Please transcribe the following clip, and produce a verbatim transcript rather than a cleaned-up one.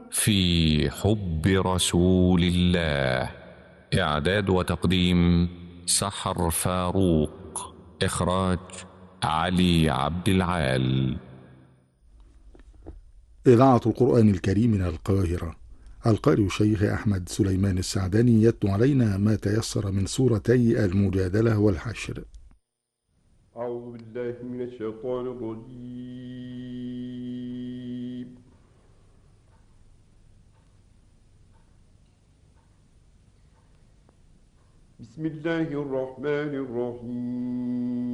في حب رسول الله. إعداد وتقديم سحر فاروق. إخراج علي عبد العال. إذاعة القرآن الكريم من القاهرة. القارئ الشيخ أحمد سليمان السعدني يتلو علينا ما تيسر من سورتي المجادلة والحشر. أعوذ بالله من الشيطان الرجيم. بسم الله الرحمن الرحيم.